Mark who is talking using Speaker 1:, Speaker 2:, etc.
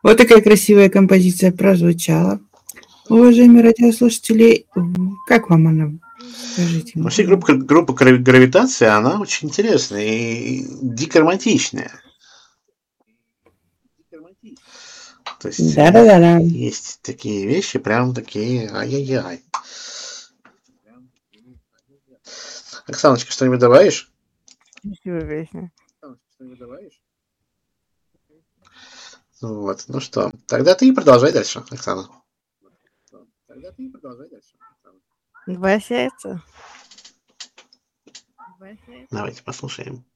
Speaker 1: Вот такая красивая композиция прозвучала. Уважаемые радиослушатели, как вам она? Скажите мне,
Speaker 2: Вообще
Speaker 1: пожалуйста.
Speaker 2: группа «Гравитация», она очень интересная и дико романтичная. То есть
Speaker 1: Да-да-да-да.
Speaker 2: есть такие вещи, прям такие ай-яй-яй. Оксаночка, что-нибудь добавишь?
Speaker 3: Красивая песня.
Speaker 2: Вот, ну что, тогда ты продолжай дальше, Оксана.
Speaker 3: Два сердца.
Speaker 2: Давайте послушаем.